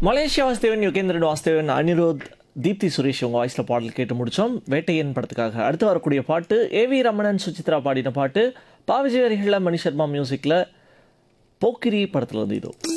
Malaysia Vasudevan, Yugendran Vasudevan, Anirudh, Deepti Suresh உங்கள் வாய்ஸில் பாடல் கேட்டு முடித்தோம். வேட்டையன் படத்துக்காக அடுத்து வரக்கூடிய பாட்டு ஏவி ரமணன், சுசித்ரா பாடின பாட்டு. பாவிஜய் வரிகளில், மணி சர்மா மியூசிக்கில், போக்கிரி படத்தில் வந்து இதோ